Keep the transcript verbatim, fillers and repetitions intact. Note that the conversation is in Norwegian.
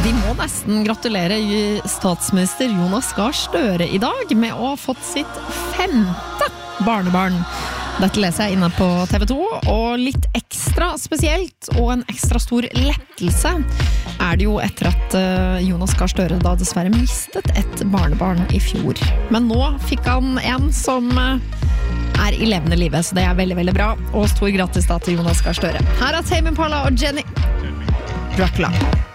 Vi må nesten gratulere statsminister Jonas Gahr Støre I dag med å ha fått sitt femte barnebarn. Dette leser jeg inne på T V to, og litt ekstra spesielt og en ekstra stor lettelse er det jo etter at Jonas Gahr Støre da dessverre mistet et barnebarn I fjor. Men nå fikk han en som er I levende livet, så det er veldig, veldig bra. Og stor gratis da til Jonas Gahr Støre. Her er Tame Impala og Jenny Dracula.